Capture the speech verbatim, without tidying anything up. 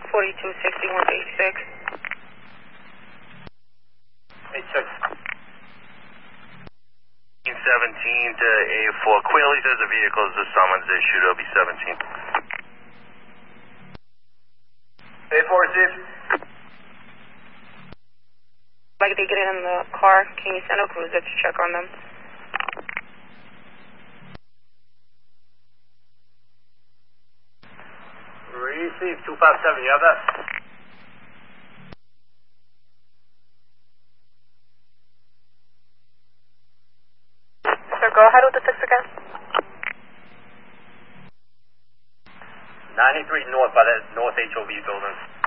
forty-two sixty-one eighty-six. eighty-six. seventeen to A four. Quayle says the vehicle is the summons issued. It'll be seventeen. A four received. Like they get in the car, can you send a cruiser to check on them? Receive two five seven, you have that? Sir, go ahead with the six again. ninety-three north by the North H O V building.